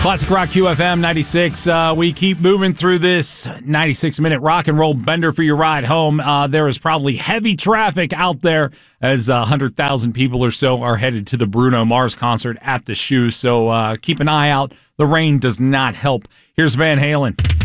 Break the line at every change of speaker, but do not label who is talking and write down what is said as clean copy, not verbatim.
Classic Rock QFM 96. We keep moving through this 96-minute rock and roll bender for your ride home. There is probably heavy traffic out there as 100,000 people or so are headed to the Bruno Mars concert at the Shoe. So keep an eye out. The rain does not help. Here's Van Halen.